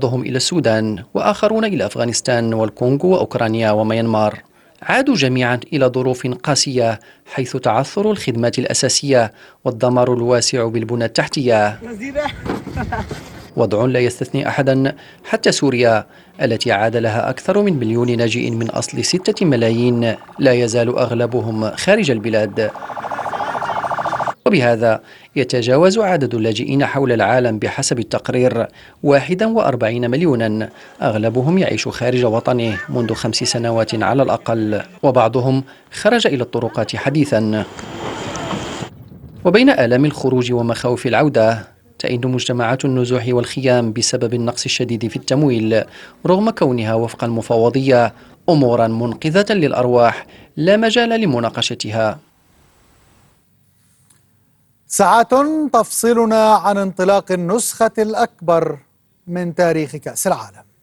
بعضهم إلى السودان وآخرون إلى أفغانستان والكونغو وأوكرانيا وميانمار. عادوا جميعا إلى ظروف قاسية، حيث تعثر الخدمات الأساسية والدمار الواسع بالبنى التحتية. وضع لا يستثني أحدا، حتى سوريا التي عاد لها أكثر من مليون لاجئ من أصل 6 ملايين لا يزال أغلبهم خارج البلاد. وبهذا يتجاوز عدد اللاجئين حول العالم بحسب التقرير 41 مليونا، أغلبهم يعيش خارج وطنه منذ 5 سنوات على الأقل، وبعضهم خرج إلى الطرقات حديثا. وبين آلام الخروج ومخاوف العودة، تئن مجتمعات النزوح والخيام بسبب النقص الشديد في التمويل، رغم كونها وفق المفوضية أمورا منقذة للأرواح لا مجال لمناقشتها. ساعات تفصلنا عن انطلاق النسخة الأكبر من تاريخ كأس العالم.